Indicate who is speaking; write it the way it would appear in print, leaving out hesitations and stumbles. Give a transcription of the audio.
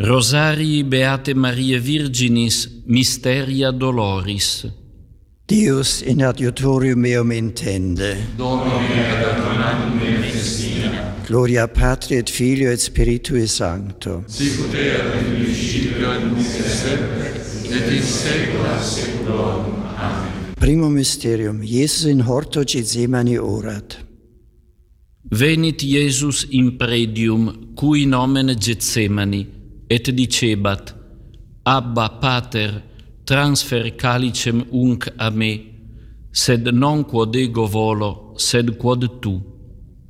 Speaker 1: Rosarii Beate Mariae Virginis Mysteria Doloris.
Speaker 2: Deus in adiutorium meum intende.
Speaker 3: Domine ad adonam me festina.
Speaker 2: Gloria Patri et Filio et Spiritui Sancto.
Speaker 3: Sicut erat in principio et nunc et semper, et in saecula saeculorum. Amen.
Speaker 2: Primum mysterium, Iesus in horto Gethsemane orat.
Speaker 1: Venit Iesus in predium, cui nomen Gethsemani, et dicebat: Abba, Pater, transfer calicem unc a me, sed non quod ego volo, sed quod tu.